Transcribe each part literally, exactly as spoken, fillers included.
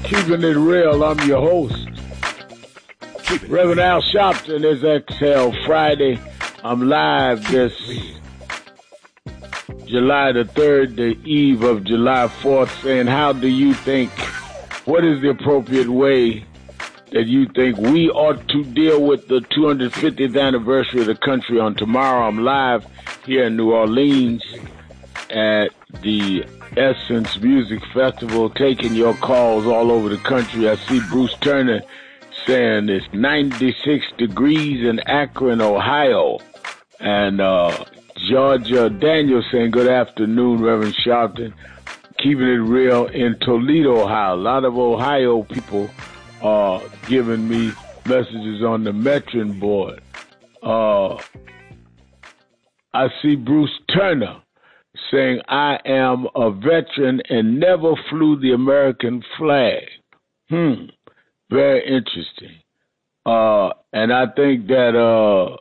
Keeping it real, I'm your host. Reverend Al Sharpton is Exhale Friday. I'm live this July the third, the eve of July fourth, saying, how do you think, what is the appropriate way that you think we ought to deal with the two hundred fiftieth anniversary of the country on tomorrow? I'm live here in New Orleans at the Essence Music Festival, taking your calls all over the country. I see Bruce Turner saying it's ninety-six degrees in Akron, Ohio. And uh, Georgia Daniel saying, good afternoon, Reverend Sharpton. Keeping it real in Toledo, Ohio. A lot of Ohio people are giving me messages on the Metron board. Uh, I see Bruce Turner saying, I am a veteran and never flew the American flag. Hmm, very interesting. Uh, and I think that, uh,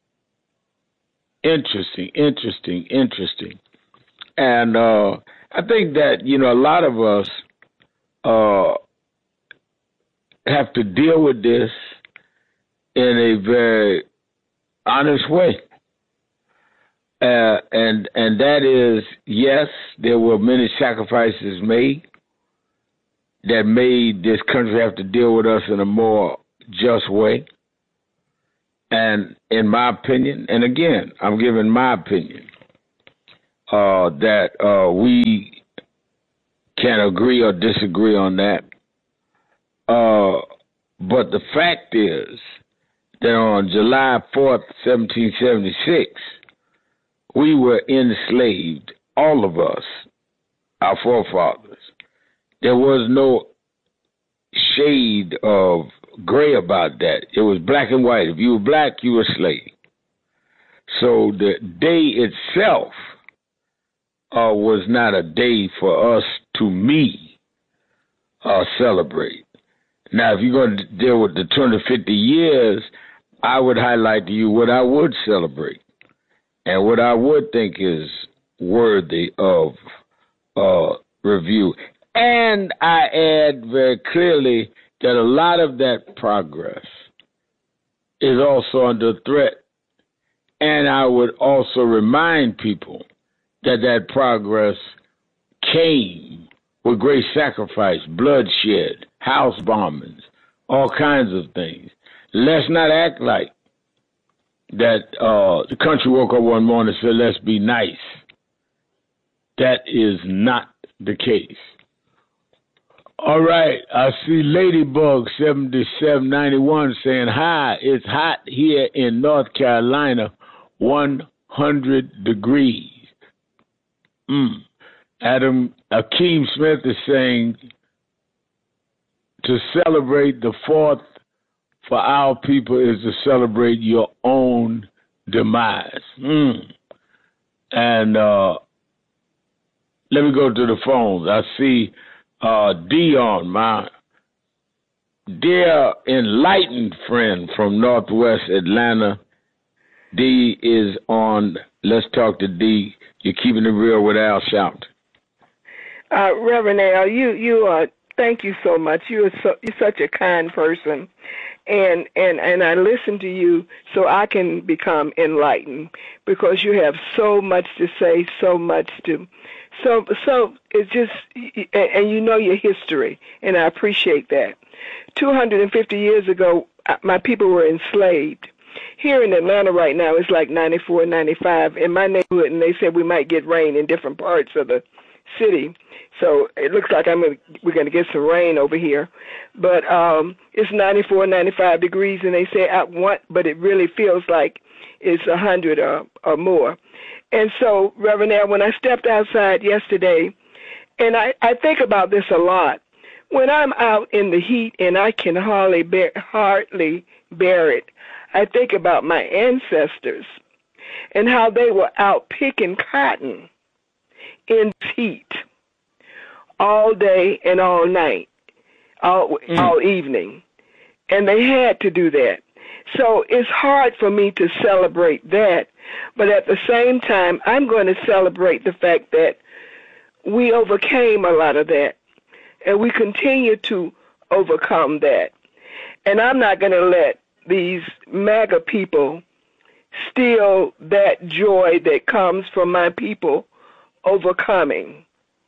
interesting, interesting, interesting. And uh, I think that, you know, a lot of us uh, have to deal with this in a very honest way. Uh, and and that is, yes, there were many sacrifices made that made this country have to deal with us in a more just way. And in my opinion, and again, I'm giving my opinion, uh, that uh, we can agree or disagree on that. Uh, but the fact is that on July fourth, seventeen seventy-six, we were enslaved, all of us, our forefathers. There was no shade of gray about that. It was black and white. If you were black, you were a slave. So the day itself uh, was not a day for us, to me, uh, celebrate. Now, if you're going to deal with the two hundred fifty years, I would highlight to you what I would celebrate. And what I would think is worthy of uh, review. And I add very clearly that a lot of that progress is also under threat. And I would also remind people that that progress came with great sacrifice, bloodshed, house bombings, all kinds of things. Let's not act like that uh, the country woke up one morning and said, let's be nice. That is not the case. All right, I see Ladybug seventy-seven ninety-one saying, hi, it's hot here in North Carolina, one hundred degrees. Mm. Adam Akeem Smith is saying, to celebrate the fourth for our people is to celebrate your own demise. Mm. And uh, let me go to the phones. I see uh, Dion, my dear enlightened friend from Northwest Atlanta. D is on. Let's talk to D. You're keeping it real with Al Sharpton. Uh, Reverend Al, you you are. Thank you so much. You are so, you're such a kind person. And, and and I listen to you so I can become enlightened, because you have so much to say, so much to, so so it's just, and you know your history, and I appreciate that. two hundred fifty years ago, my people were enslaved. Here in Atlanta right now, it's like ninety-four, ninety-five in my neighborhood, and they said we might get rain in different parts of the city. So it looks like I'm gonna, we're going to get some rain over here. But um, it's ninety-four, ninety-five degrees, and they say I want, but it really feels like it's one hundred or, or more. And so, Reverend Al, when I stepped outside yesterday, and I, I think about this a lot, when I'm out in the heat and I can hardly bear, hardly bear it, I think about my ancestors and how they were out picking cotton in heat all day and all night, all, mm. all evening. And they had to do that. So it's hard for me to celebrate that. But at the same time, I'm going to celebrate the fact that we overcame a lot of that. and we continue to overcome that. And I'm not going to let these MAGA people steal that joy that comes from my people overcoming.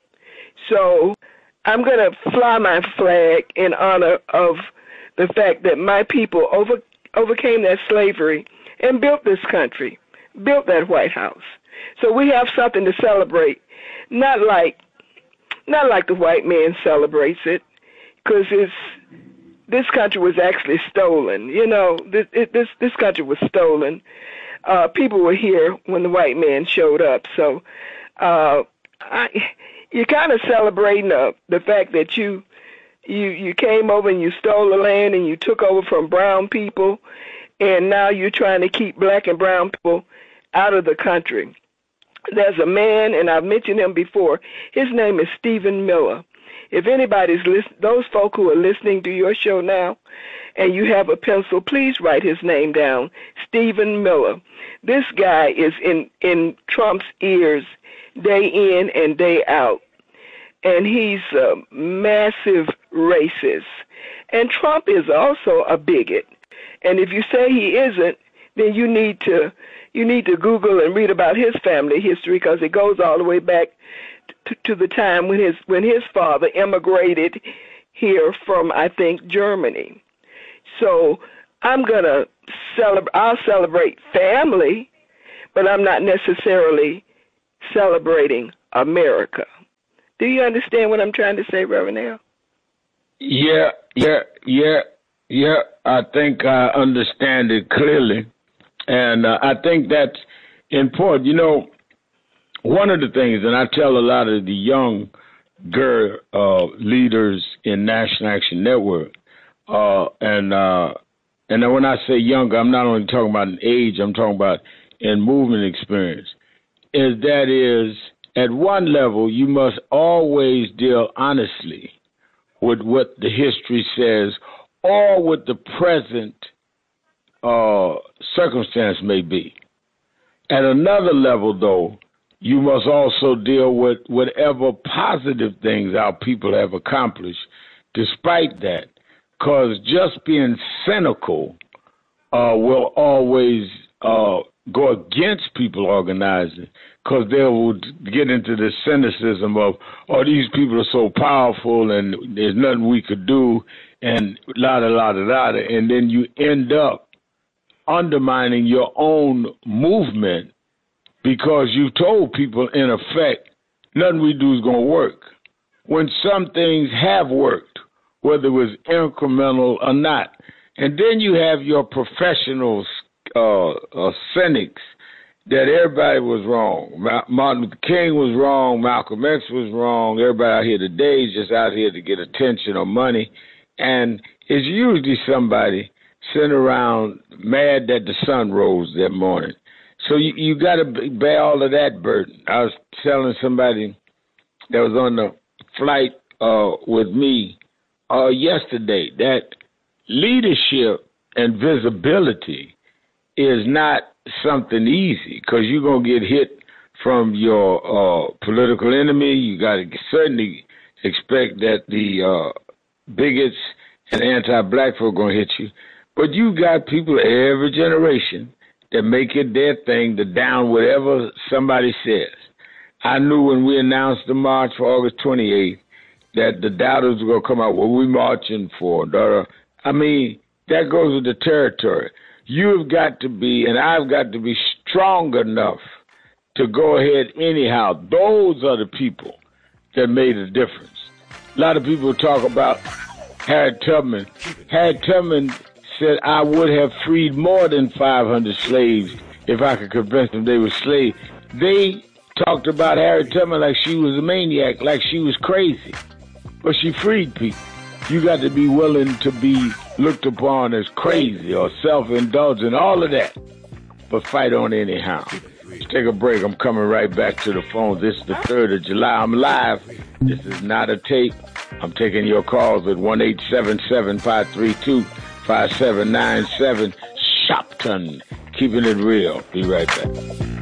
So I'm going to fly my flag in honor of the fact that my people over, overcame that slavery and built this country, built that White House. So we have something to celebrate, not like not like the white man celebrates it, because it's this country was actually stolen. You know, this it, this this country was stolen. Uh, people were here when the white man showed up. So uh, I, you're kind of celebrating uh, the fact that you you you came over and you stole the land and you took over from brown people, and now you're trying to keep black and brown people out of the country. There's a man, and I've mentioned him before. His name is Stephen Miller. If anybody's listening, those folk who are listening to your show now, and you have a pencil, please write his name down, Stephen Miller. This guy is in, in Trump's ears day in and day out, and he's a massive racist. And Trump is also a bigot. And if you say he isn't, then you need to you need to Google and read about his family history, because it goes all the way back to, to the time when his when his father immigrated here from, I think, Germany. So I'm gonna celebrate. I'll celebrate family, but I'm not necessarily celebrating America. Do you understand what I'm trying to say, Reverend Al? Yeah, yeah, yeah, yeah. I think I understand it clearly. And uh, I think that's important. You know, one of the things, and I tell a lot of the younger uh, leaders in National Action Network, uh, and uh, and when I say younger, I'm not only talking about an age, I'm talking about in movement experience, is that is, at one level, you must always deal honestly with what the history says or with the present Uh, circumstance may be. At another level, though, you must also deal with whatever positive things our people have accomplished despite that, because just being cynical uh, will always uh, go against people organizing, because they will get into the cynicism of, oh, these people are so powerful and there's nothing we could do, and la-da-la-da-da-da, and then you end up undermining your own movement because you told people, in effect, nothing we do is going to work, when some things have worked, whether it was incremental or not. And then you have your professional uh, uh, cynics that everybody was wrong. Ma- Martin Luther King was wrong. Malcolm X was wrong. Everybody out here today is just out here to get attention or money. And it's usually somebody sitting around mad that the sun rose that morning. So you, you got to bear all of that burden. I was telling somebody that was on the flight uh, with me uh, yesterday that leadership and visibility is not something easy, because you're going to get hit from your uh, political enemy. You got to certainly expect that the uh, bigots and anti-black folk are going to hit you. But you got people every generation that make it their thing to down whatever somebody says. I knew when we announced the march for August twenty-eighth that the doubters were going to come out, what we marching for? I mean, that goes with the territory. You've got to be, and I've got to be strong enough to go ahead anyhow. Those are the people that made a difference. A lot of people talk about Harriet Tubman. Harriet Tubman said, I would have freed more than five hundred slaves if I could convince them they were slaves. They talked about Harriet Tubman like she was a maniac, like she was crazy. But she freed people. You got to be willing to be looked upon as crazy or self-indulgent, all of that. But fight on anyhow. Let's take a break. I'm coming right back to the phone. This is the third of July. I'm live. This is not a tape. I'm taking your calls at one eight seven seven, five three two, five seven nine seven. Shopton. Keeping it real. Be right back.